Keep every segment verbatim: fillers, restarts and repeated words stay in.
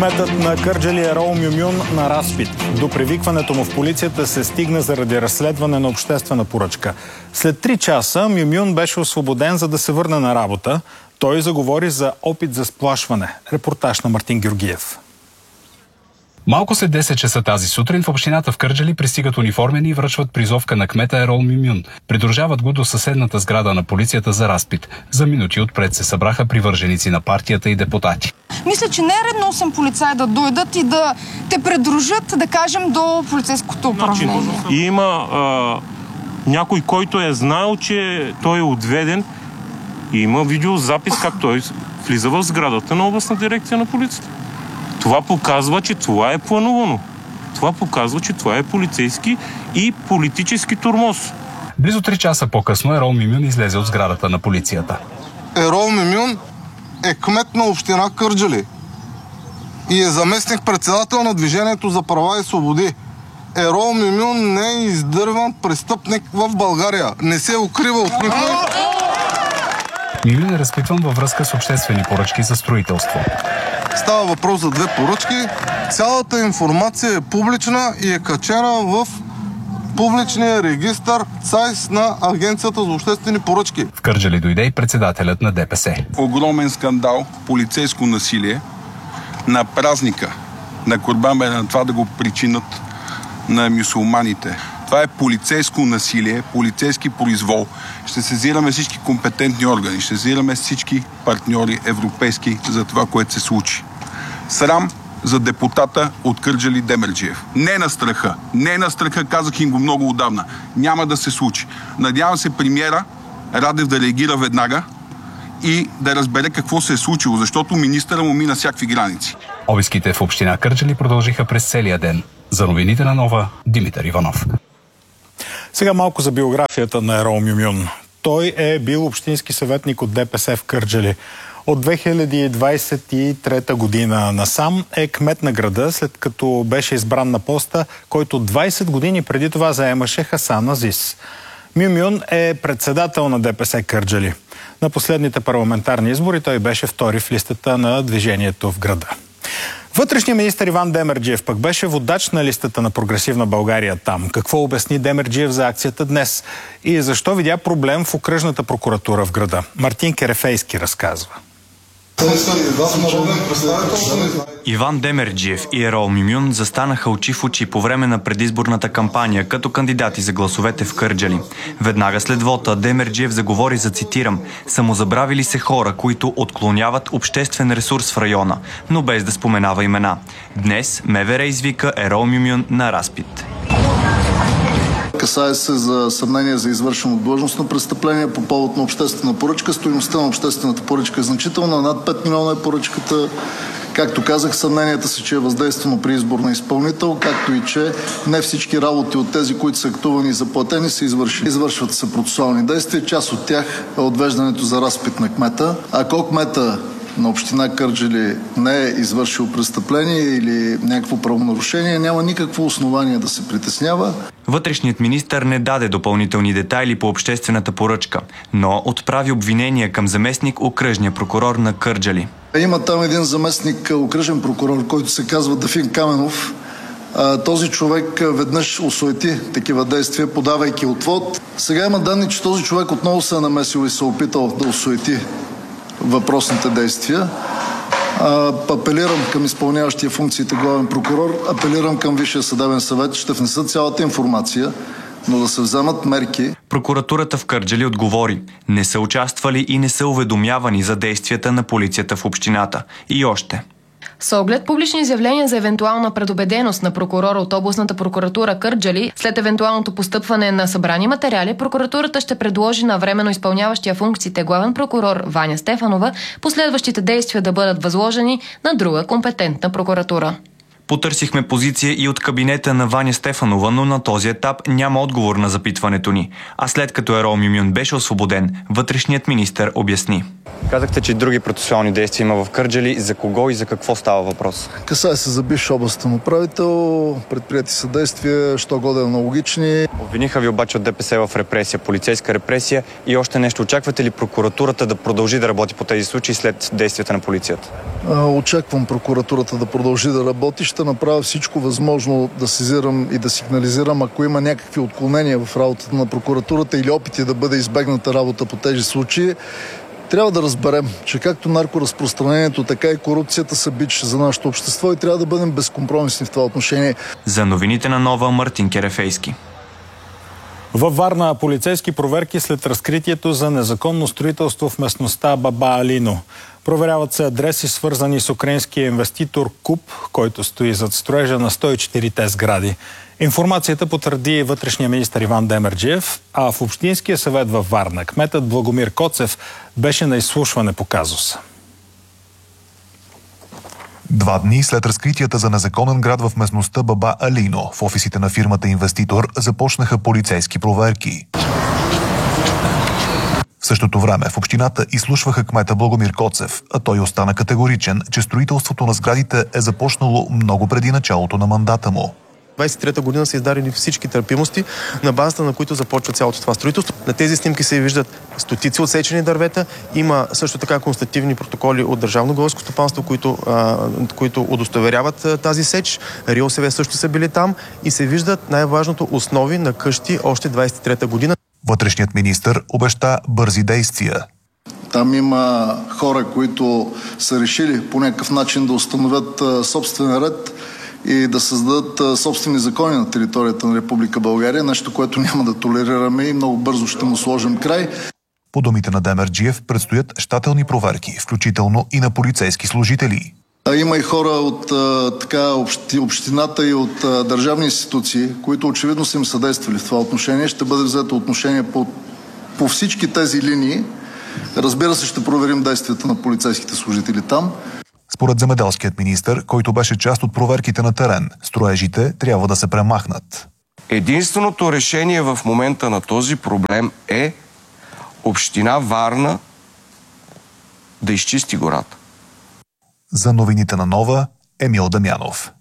Кметът на Кърджали Ерол Мюмюн на разпит. До привикването му в полицията се стигна заради разследване на обществена поръчка. След три часа Мюмюн беше освободен, за да се върне на работа. Той заговори за опит за сплашване. Репортаж на Мартин Георгиев. Малко след десет часа тази сутрин в общината в Кърджали пристигат униформени и връчват призовка на кмета Ерол Мюмюн. Придружават го до съседната сграда на полицията за разпит. За минути отпред се събраха привърженици на партията и депутати. Мисля, че не е редно осем полицаи да дойдат и да те придружат, да кажем, до полицейското управление. И има а, някой, който е знаел, че той е отведен и има видеозапис как той влиза в сградата на областна дирекция на полицията. Това показва, че това е планувано. Това показва, че това е полицейски и политически тормоз. Близо три часа по-късно Ерол Мюмюн излезе от сградата на полицията. Ерол Мюмюн е кмет на община Кърджали и е заместник-председател на Движението за права и свободи. Ерол Мюмюн не е издърван престъпник в България. Не се укрива от никой. Мюмюн е разпитван във връзка с обществени поръчки за строителство. Става въпрос за две поръчки. Цялата информация е публична и е качена в публичния регистър ЦАИС на Агенцията за обществени поръчки. В Кърджали дойде и председателят на ДПС. Огромен скандал, полицейско насилие на празника на Курбан Байрам, това да го причинат на мюсюлманите. Това е полицейско насилие, полицейски произвол. Ще сезираме всички компетентни органи, ще сезираме всички партньори европейски за това, което се случи. Срам за депутата от Кърджали Демерджиев. Не на страха, не на страха, казах им го много отдавна. Няма да се случи. Надявам се премиера Радев да реагира веднага и да разбере какво се е случило, защото министъра му мина всякакви граници. Обиските в община Кърджали продължиха през целия ден. За новините на Нова, Димитър Иванов. Сега малко за биографията на Ерол Мюмюн. Той е бил общински съветник от ДПС в Кърджали. От две хиляди двадесет и трета година насам е кмет на града, след като беше избран на поста, който двадесет години преди това заемаше Хасан Азис. Мюмюн е председател на ДПС Кърджали. На последните парламентарни избори той беше втори в листата на движението в града. Вътрешният министър Иван Демерджиев пък беше водач на листата на Прогресивна България там. Какво обясни Демерджиев за акцията днес? И защо видя проблем в окръжната прокуратура в града? Мартин Керефейски разказва. Иван Демерджиев и Ерол Мюмюн застанаха очи в очи по време на предизборната кампания като кандидати за гласовете в Кърджали. Веднага след вота Демерджиев заговори за, цитирам, „самозабравили се хора, които отклоняват обществен ресурс в района“, но без да споменава имена. Днес МВР извика Ерол Мюмюн на разпит. Касае се за съмнение за извършено длъжностно престъпление по повод на обществена поръчка. Стойността на обществената поръчка е значителна. Над пет милиона е поръчката. Както казах, съмненията са, че е въздействано при избор на изпълнител, както и че не всички работи от тези, които са актувани и заплатени, се извършват. Извършват се процесуални действия. Част от тях е отвеждането за разпит на кмета. Ако кмета на община Кърджали не е извършил престъпление или някакво правонарушение, няма никакво основание да се притеснява. Вътрешният министър не даде допълнителни детайли по обществената поръчка, но отправи обвинения към заместник окръжния прокурор на Кърджали. Има там един заместник окръжен прокурор, който се казва Дафин Каменов. Този човек веднъж осуети такива действия, подавайки отвод. Сега има данни, че този човек отново се е намесил и се е опитал да осуети въпросните действия. Апелирам към изпълняващия функциите главен прокурор, апелирам към Висшия съдебен съвет, ще внесат цялата информация, но да се вземат мерки. Прокуратурата в Кърджали отговори: не са участвали и не са уведомявани за действията на полицията в общината. И още. С оглед публични изявления за евентуална предубеденост на прокурора от областната прокуратура Кърджали, след евентуалното постъпване на събрани материали, прокуратурата ще предложи на временно изпълняващия функциите главен прокурор Ваня Стефанова последващите действия да бъдат възложени на друга компетентна прокуратура. Потърсихме позиция и от кабинета на Ваня Стефанова, но на този етап няма отговор на запитването ни. А след като Ерол Мюмюн беше освободен, вътрешният министър обясни. Казахте, че други процесуални действия има в Кърджали. За кого и за какво става въпрос? Касае се за бивш областен управител, предприяти са действия, що годе аналогични. Обвиниха ви обаче от ДПС в репресия, полицейска репресия и още нещо. Очаквате ли прокуратурата да продължи да работи по тези случаи след действията на полицията? Очаквам прокуратурата да продължи да работи. Ще направя всичко възможно да сезирам и да сигнализирам, ако има някакви отклонения в работата на прокуратурата или опити да бъде избегната работа по тези случаи. Трябва да разберем, че както наркоразпространението, така и корупцията са бич за нашето общество и трябва да бъдем безкомпромисни в това отношение. За новините на Нова, Мартин Керефейски. Във Варна полицейски проверки след разкритието за незаконно строителство в местността Баба Алино. Проверяват се адреси, свързани с украинския инвеститор Куп, който стои зад строежа на сто и четирите сгради. Информацията потвърди вътрешния министър Иван Демерджиев, а в Общинския съвет във Варна кметът Благомир Коцев беше на изслушване по казуса. Два дни след разкритията за незаконен град в местността Баба Алино, в офисите на фирмата инвеститор започнаха полицейски проверки. В същото време в общината изслушваха кмета Благомир Коцев, а той остана категоричен, че строителството на сградите е започнало много преди началото на мандата му. двайсет и трета година са издадени всички търпимости, на базата на които започва цялото това строителство. На тези снимки се виждат стотици отсечени дървета. Има също така констативни протоколи от Държавно горско стопанство, които, а, които удостоверяват а, тази сеч. РИОСВ също са били там и се виждат най-важното основи на къщи още двайсет и трета година. Вътрешният министър обеща бързи действия. Там има хора, които са решили по някакъв начин да установят а, собствен ред и да създадат собствени закони на територията на Република България, нещо, което няма да толерираме и много бързо ще му сложим край. По думите на Демерджиев предстоят щателни проверки, включително и на полицейски служители. А има и хора от а, така, общи, общината и от а, държавни институции, които очевидно са им съдействали в това отношение. Ще бъде взето отношение по, по всички тези линии. Разбира се, ще проверим действията на полицейските служители там. Според земеделският министър, който беше част от проверките на терен, строежите трябва да се премахнат. Единственото решение в момента на този проблем е община Варна да изчисти гората. За новините на Нова, Емил Дамянов.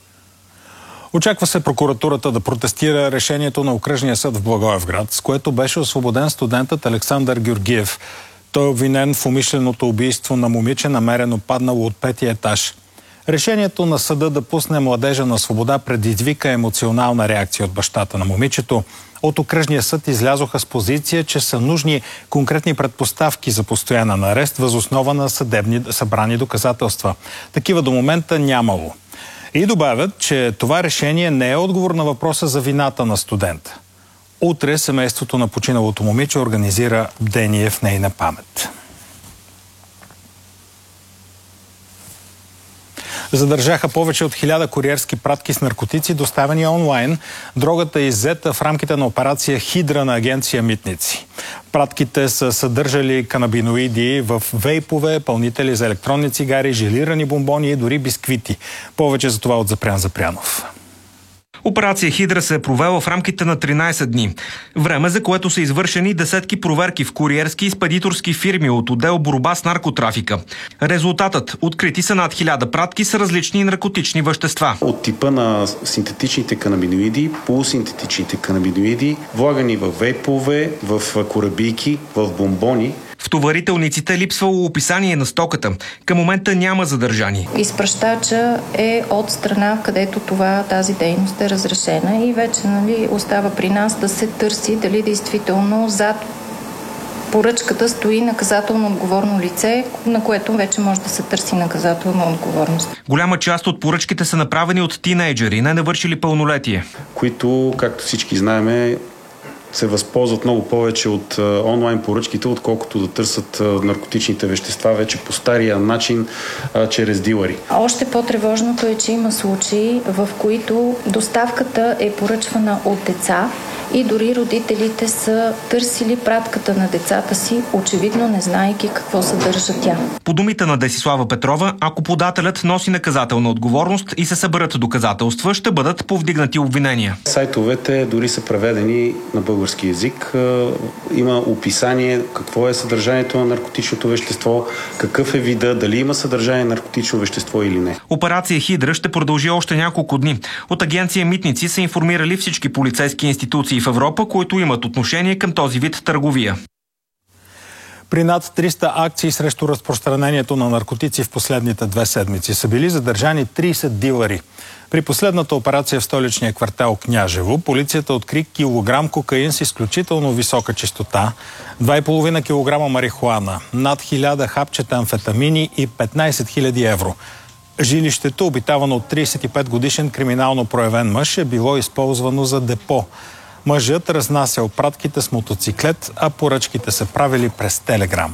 Очаква се прокуратурата да протестира решението на окръжния съд в Благоевград, с което беше освободен студентът Александър Георгиев. Той е обвинен в умишленото убийство на момиче, намерено паднало от петия етаж. Решението на съда да пусне младежа на свобода предизвика емоционална реакция от бащата на момичето. От окръжния съд излязоха с позиция, че са нужни конкретни предпоставки за постоянен арест въз основа на съдебни събрани доказателства. Такива до момента нямало. И добавят, че това решение не е отговор на въпроса за вината на студента. Утре семейството на починалото момиче организира бдение в нейна памет. Задържаха повече от хиляда куриерски пратки с наркотици, доставени онлайн. Дрогата е иззета в рамките на операция Хидра на агенция Митници. Пратките са съдържали канабиноиди в вейпове, пълнители за електронни цигари, желирани бомбони и дори бисквити. Повече за това от Запрян Запрянов. Операция Хидра се е провела в рамките на тринайсет дни. Време, за което са извършени десетки проверки в куриерски и спедиторски фирми от отдел борба с наркотрафика. Резултатът – открити са над хиляда пратки с различни наркотични вещества. От типа на синтетичните канабиноиди, полусинтетичните канабиноиди, влагани в вейпове, в корабийки, в бомбони. В товарителниците липсвало описание на стоката. Към момента няма задържани. Изпращача е от страна, където това, тази дейност е разрешена и вече нали, остава при нас да се търси дали действително зад поръчката стои наказателно отговорно лице, на което вече може да се търси наказателна отговорност. Голяма част от поръчките са направени от тинейджери, не навършили пълнолетие. Които, както всички знаем, се възползват много повече от онлайн поръчките, отколкото да търсят наркотичните вещества вече по стария начин, чрез дилъри. Още по-тревожното е, че има случаи, в които доставката е поръчвана от деца и дори родителите са търсили пратката на децата си, очевидно не знаейки какво съдържа тя. По думите на Десислава Петрова, ако подателят носи наказателна отговорност и се съберат доказателства, ще бъдат повдигнати обвинения. Сайтовете дори са преведени на български език. Има описание какво е съдържанието на наркотичното вещество, какъв е вида, дали има съдържание на наркотично вещество или не. Операция Хидра ще продължи още няколко дни. От агенция Митници са информирали всички полицейски институции в Европа, които имат отношение към този вид търговия. При над триста акции срещу разпространението на наркотици в последните две седмици са били задържани трийсет дилъри. При последната операция в столичния квартал Княжево полицията откри килограм кокаин с изключително висока чистота, два и половина килограма марихуана, над хиляда хапчета амфетамини и петнайсет хиляди евро. Жилището, обитавано от трийсет и пет годишен криминално проявен мъж, е било използвано за депо. Мъжът разнасял пратките с мотоциклет, а поръчките са правили през Телеграм.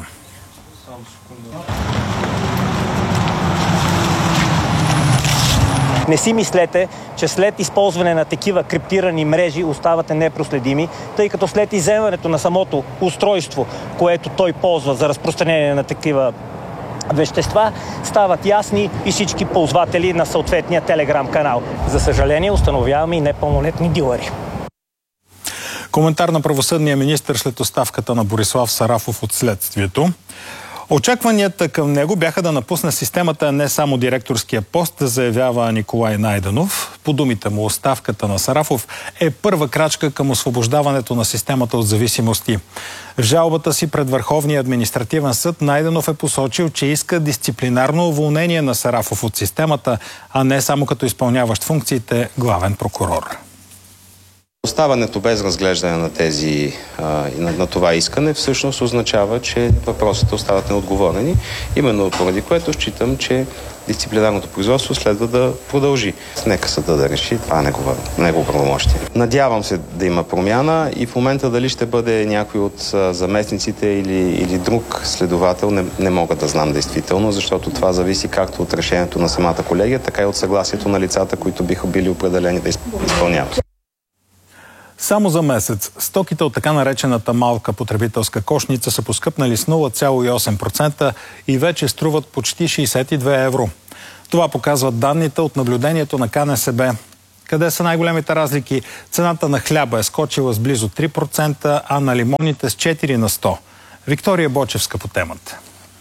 Не си мислете, че след използване на такива криптирани мрежи оставате непроследими, тъй като след изземването на самото устройство, което той ползва за разпространение на такива вещества, стават ясни и всички ползватели на съответния Телеграм канал. За съжаление, установяваме и непълнолетни дилъри. Коментар на правосъдния министър след оставката на Борислав Сарафов от следствието. Очакванията към него бяха да напусне системата не само директорския пост, заявява Николай Найденов. По думите му, оставката на Сарафов е първа крачка към освобождаването на системата от зависимости. В жалбата си пред Върховния административен съд Найденов е посочил, че иска дисциплинарно уволнение на Сарафов от системата, а не само като изпълняващ функциите главен прокурор. Оставането без разглеждане на, тези, а, на, на това искане всъщност означава, че въпросите остават неотговорени, именно поради което считам, че дисциплинарното производство следва да продължи. Нека съда да реши, това е негово, негово правомощие. Надявам се да има промяна и в момента дали ще бъде някой от а, заместниците или, или друг следовател, не, не мога да знам действително, защото това зависи както от решението на самата колегия, така и от съгласието на лицата, които биха били определени да изпълняват. Само за месец стоките от така наречената малка потребителска кошница са поскъпнали с нула цяло и осем процента и вече струват почти шейсет и две евро. Това показват данните от наблюдението на К Н С Б. Къде са най-големите разлики? Цената на хляба е скочила с близо три процента, а на лимоните с четири на сто. Виктория Бочевска по темата.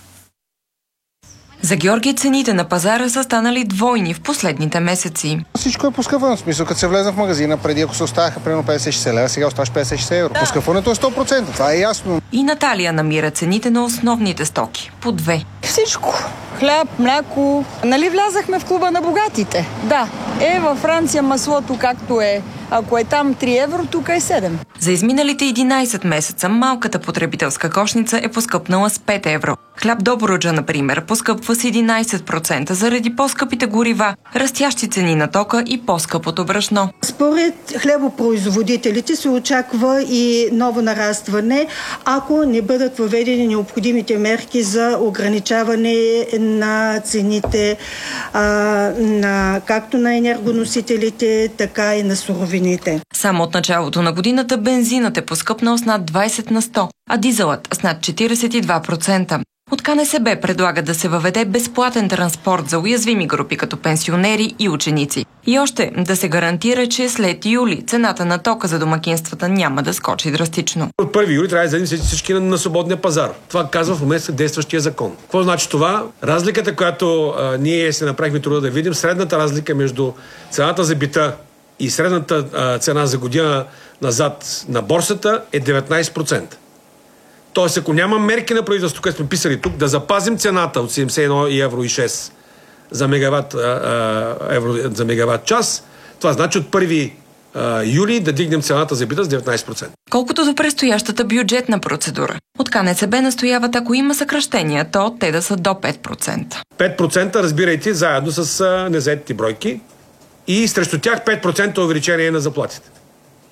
За Георги цените на пазара са станали двойни в последните месеци. Всичко е поскъпвано. В смисъл, като се влезе в магазина, преди ако се оставяха примерно петдесет-шейсет лева, сега оставаш петдесет-шейсет евро. Поскъпването е сто процента, това е ясно. И Наталия намира цените на основните стоки по две. Всичко. Хляб, мляко. Нали влязахме в клуба на богатите? Да. Е, във Франция маслото както е. Ако е там три евро, тук е седем. За изминалите единайсет месеца малката потребителска кошница е поскъпнала с пет евро. Хляб Добруджа, например, поскъпва с единайсет процента заради по-скъпите горива, растящи цени на тока и по-скъпото брашно. Според хлебопроизводителите се очаква и ново нарастване, ако не бъдат въведени необходимите мерки за ограничаване на цените а, на, както на енергоносителите, така и на суровините. Само от началото на годината бензинът е поскъпнал с над двайсет на сто, а дизелът с над четирийсет и два процента. От К Н С Б предлага да се въведе безплатен транспорт за уязвими групи като пенсионери и ученици. И още да се гарантира, че след юли цената на тока за домакинствата няма да скочи драстично. От първи юли трябва да излезем всички на, на свободния пазар. Това казва в момента действащия закон. Какво значи това? Разликата, която а, ние се направихме труда да видим, средната разлика между цената за бита и средната а, цена за година назад на борсата е деветнайсет процента. Тоест, ако няма мерки на правителството, което сме писали тук, да запазим цената от седемдесет и едно евро и шест за мегаватт, а, евро за мегаватт час, това значи от първи юли да дигнем цената за бита с деветнайсет процента. Колкото до предстоящата бюджетна процедура, от К Н С Б настояват, ако има съкращения, то те да са до пет процента. пет процента, разбирайте, заедно с а, незаетите бройки и срещу тях пет процента увеличение на заплатите.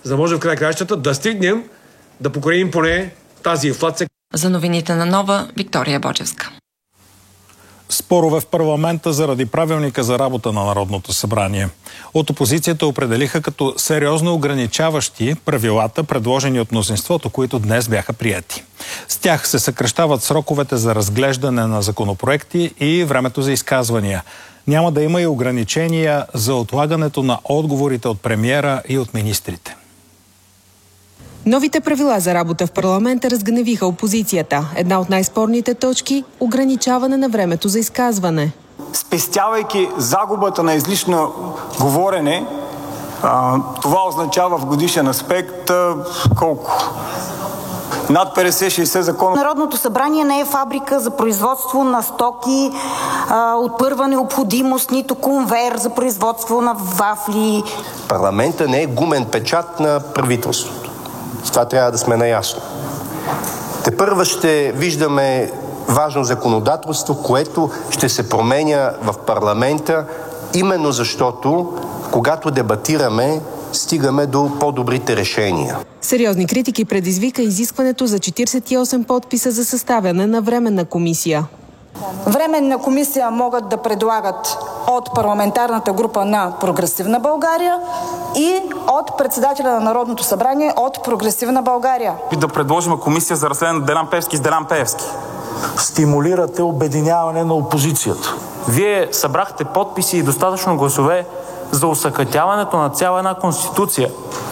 за да може в край кращата да стигнем да покорим поне тази инфлация. За новините на Нова, Виктория Бочевска. Спорове в парламента заради правилника за работа на Народното събрание. От опозицията определиха като сериозно ограничаващи правилата, предложени от мнозинството, които днес бяха приети. С тях се съкращават сроковете за разглеждане на законопроекти и времето за изказвания. Няма да има и ограничения за отлагането на отговорите от премиера и от министрите. Новите правила за работа в парламента разгневиха опозицията. Една от най-спорните точки – ограничаване на времето за изказване. Спестявайки загубата на излишно говорене, а, това означава в годишен аспект а, колко? Над петдесет-шейсет закона. Народното събрание не е фабрика за производство на стоки а, от първа необходимост, нито конвейер за производство на вафли. Парламента не е гумен печат на правителството. С това трябва да сме наясно. Тепърва ще виждаме важно законодателство, което ще се променя в парламента, именно защото, когато дебатираме, стигаме до по-добрите решения. Сериозни критики предизвика изискването за четиридесет и осем подписа за съставяне на временна комисия. Временна комисия могат да предлагат от парламентарната група на Прогресивна България и от председателя на Народното събрание от Прогресивна България. Да предложим комисия за разследване на Делян Пеевски с Делян Пеевски. Стимулирате обединяване на опозицията. Вие събрахте подписи и достатъчно гласове за усъкътяването на цяла една конституция.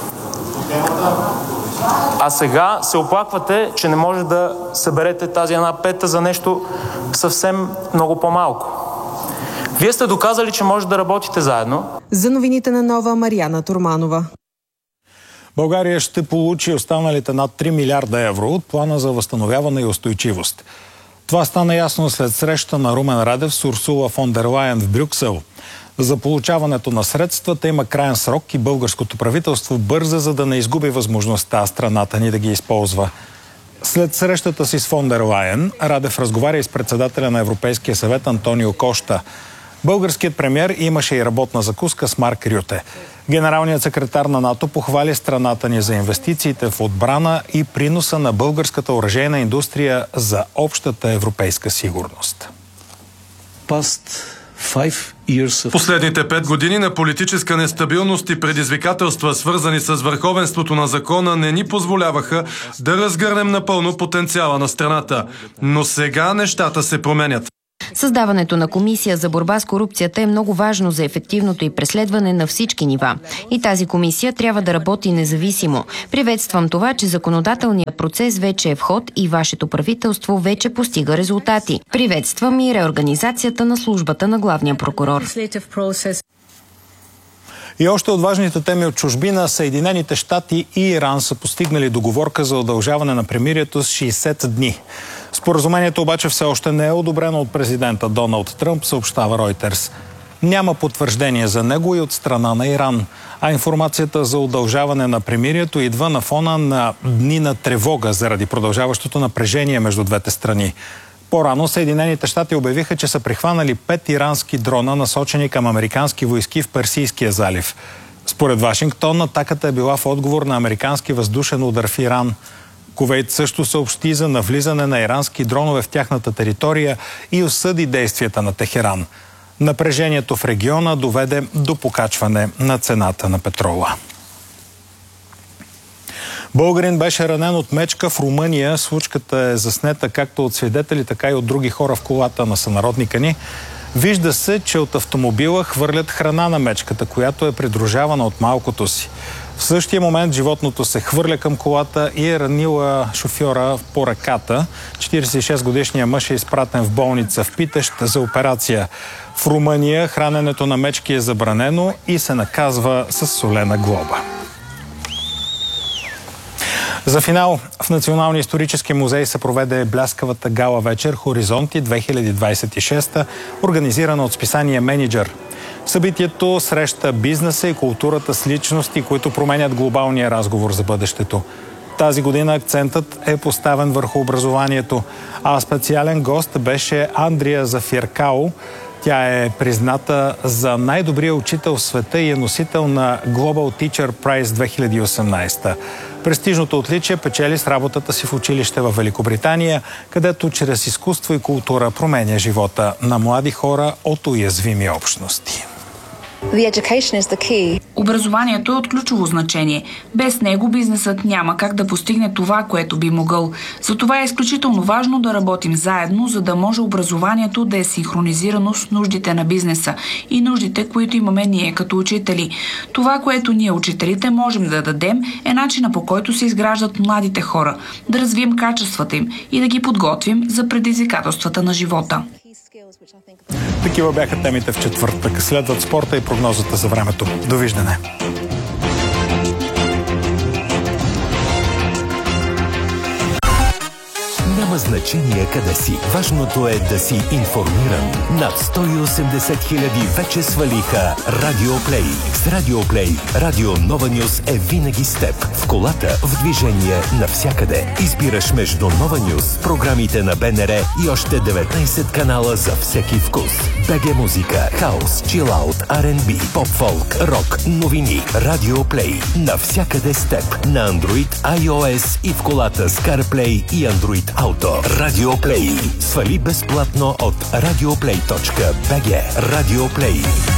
А сега се оплаквате, че не може да съберете тази една пета за нещо съвсем много по-малко. Вие сте доказали, че може да работите заедно. За новините на Нова, Мариана Турманова. България ще получи останалите над три милиарда евро от плана за възстановяване и устойчивост. Това стана ясно след среща на Румен Радев с Урсула фон дер Лайен в Брюксел. За получаването на средствата има краен срок и българското правителство бърза, за да не изгуби възможността страната ни да ги използва. След срещата си с фон дер Лайен, Радев разговаря и с председателя на Европейския съвет Антонио Кошта. Българският премиер имаше и работна закуска с Марк Рюте. Генералният секретар на НАТО похвали страната ни за инвестициите в отбрана и приноса на българската оръжейна индустрия за общата европейска сигурност. Последните пет години на политическа нестабилност и предизвикателства, свързани с върховенството на закона, не ни позволяваха да разгърнем напълно потенциала на страната. Но сега нещата се променят. Създаването на комисия за борба с корупцията е много важно за ефективното и преследване на всички нива. И тази комисия трябва да работи независимо. Приветствам това, че законодателният процес вече е в ход и вашето правителство вече постига резултати. Приветствам и реорганизацията на службата на главния прокурор. И още от важните теми от чужбина, Съединените щати и Иран са постигнали договорка за удължаване на премирието с шейсет дни. Споразумението обаче все още не е одобрено от президента Доналд Тръмп, съобщава Ройтерс. Няма потвърждение за него и от страна на Иран, а информацията за удължаване на премирието идва на фона на дни на тревога заради продължаващото напрежение между двете страни. По-рано Съединените щати обявиха, че са прихванали пет ирански дрона, насочени към американски войски в Персийския залив. Според Вашингтон, атаката е била в отговор на американски въздушен удар в Иран. Кувейт също съобщи за навлизане на ирански дронове в тяхната територия и осъди действията на Техеран. Напрежението в региона доведе до покачване на цената на петрола. Българин беше ранен от мечка в Румъния. Случката е заснета както от свидетели, така и от други хора в колата на сънародника ни. Вижда се, че от автомобила хвърлят храна на мечката, която е придружавана от малкото си. В същия момент животното се хвърля към колата и е ранила шофьора по ръката. четиридесет и шест годишният мъж е изпратен в болница в Питещ за операция. В Румъния храненето на мечки е забранено и се наказва с солена глоба. За финал в Националния исторически музей се проведе бляскавата гала вечер Хоризонти две хиляди двадесет и шеста, организирана от списание Мениджър. Събитието среща бизнеса и културата с личности, които променят глобалния разговор за бъдещето. Тази година акцентът е поставен върху образованието, а специален гост беше Андрия Зафиркао, Тя е призната за най-добрия учител в света и е носител на Global Teacher Prize две хиляди и осемнадесета. Престижното отличие печели с работата си в училище в Великобритания, където чрез изкуство и култура променя живота на млади хора от уязвими общности. Образованието е от ключово значение. Без него бизнесът няма как да постигне това, което би могъл. Затова е изключително важно да работим заедно, за да може образованието да е синхронизирано с нуждите на бизнеса и нуждите, които имаме ние като учители. Това, което ние учителите можем да дадем, е начина, по който се изграждат младите хора, да развием качествата им и да ги подготвим за предизвикателствата на живота. Такива бяха темите в четвъртък. Следват спорта и прогнозата за времето. Довиждане! Няма значение къде си. Важното е да си информиран. Над сто и осемдесет хиляди вече свалиха Радиоплей. С Радиоплей Радио Нова Нюз е винаги с теб. В колата, в движение, навсякъде. Избираш между Нова Нюз, програмите на БНР и още деветнадесет канала за всеки вкус. БГ музика, хаус, чилаут, Ар енд Би, поп-фолк, рок, новини. Радиоплей. Навсякъде с теб. На Android, iOS и в колата с CarPlay и Android Auto. Радиоплей. Свали безплатно от радиоплей точка би джи. Радиоплей.